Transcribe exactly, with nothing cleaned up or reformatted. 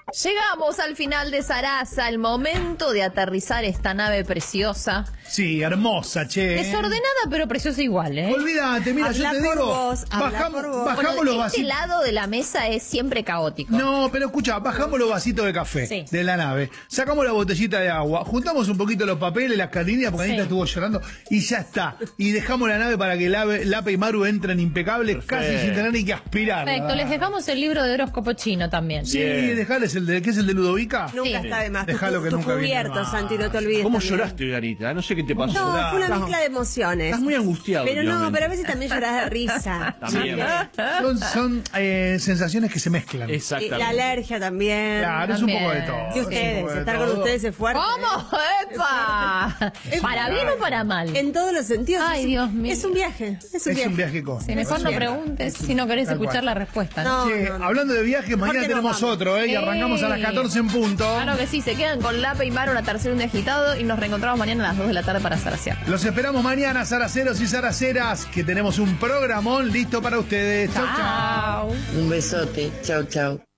Llegamos al final de Sarasa, el momento de aterrizar esta nave preciosa. Sí, hermosa, che. Desordenada, pero preciosa igual, ¿eh? Olvídate, mira, Habla yo te por digo, vos, habla bajamos, por vos. bajamos Bueno, los este vasitos. lado de la mesa es siempre caótico. No, pero escucha, bajamos los vasitos de café Sí. de la nave, sacamos la botellita de agua, juntamos un poquito los papeles, las cartillas, porque Sí. Anita estuvo llorando, y ya está. Y dejamos la nave para que Lape, Lape y Maru entren impecables, casi sin tener ni que aspirar. Perfecto, les dejamos el libro de horóscopo chino también. Sí, Bien. dejales el de, ¿qué es el de Ludovica? Nunca Sí. está de más. Dejalo que tu, nunca tu viene cubierto, más. Santi, no te olvides. ¿Cómo también. lloraste, Garita? No sé qué te pasó. No, fue una Estás- mezcla de emociones. Estás muy angustiado. Pero no, últimamente. pero a veces también lloras de risa. También. Son, son eh, sensaciones que se mezclan. Y Exactamente. la alergia también. Claro, es un poco de todo. Que es un ustedes, poco de estar todo. con ustedes es fuerte. ¿Cómo? ¡Epa! ¿Para bien o para mal? En todos los sentidos. Ay, es, Dios mío. Es un viaje. Es un Es viaje. un viaje con. Si mejor no preguntes si no querés Tal escuchar cual. la respuesta. ¿no? No. Che, hablando de viajes, mañana que nos tenemos vamos. otro, ¿eh? Y Sí. arrancamos a las catorce en punto. Claro que sí, se quedan con Lape y Maro, una tercera y un agitado, y nos reencontramos mañana a las dos de la tarde para Sarasear. Los esperamos mañana, Saraceros y Saraceras, que tenemos un programón listo para ustedes. Chau, chau. Chao. Un besote. Chau, chau.